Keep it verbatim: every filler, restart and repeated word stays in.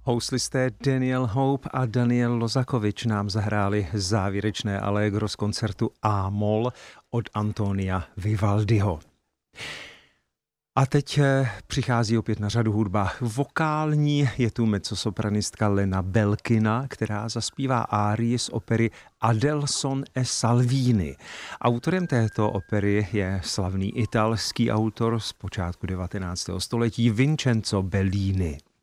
Houslisté Daniel Hope a Daniel Lozakovič nám zahráli závěrečné allegro z koncertu A-moll od Antonia Vivaldiho. A teď přichází opět na řadu hudba vokální. Je tu mezzosopranistka Lena Belkina, která zaspívá árii z opery Adelson e Salvini. Autorem této opery je slavný italský autor z počátku devatenáctého století Vincenzo Bellini.